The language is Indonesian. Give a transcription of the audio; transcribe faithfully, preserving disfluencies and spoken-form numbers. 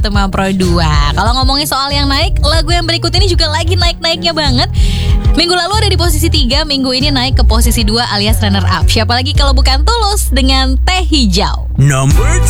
Tema Pro dua. Kalau ngomongin soal yang naik, lagu yang berikut ini juga lagi naik-naiknya banget. Minggu lalu ada di posisi tiga, minggu ini naik ke posisi dua alias runner up. Siapa lagi kalau bukan Tulus dengan Teh Hijau. Number